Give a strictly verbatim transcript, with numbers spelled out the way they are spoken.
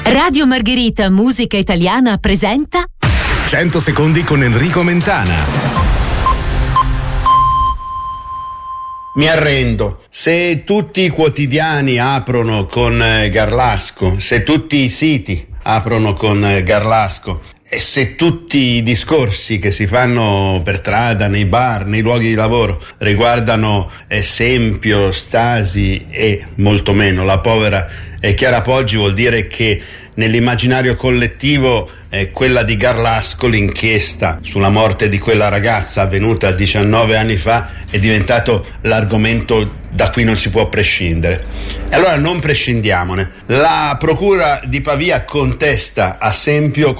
Radio Margherita Musica Italiana presenta cento secondi con Enrico Mentana. Mi arrendo. Se tutti i quotidiani aprono con Garlasco, se tutti i siti aprono con Garlasco e se tutti i discorsi che si fanno per strada, nei bar, nei luoghi di lavoro riguardano Esempio, Stasi e molto meno la povera Chiara Poggi, vuol dire che nell'immaginario collettivo eh, quella di Garlasco, l'inchiesta sulla morte di quella ragazza avvenuta diciannove anni fa, è diventato l'argomento da cui non si può prescindere. E allora non prescindiamone. La procura di Pavia contesta a Sempio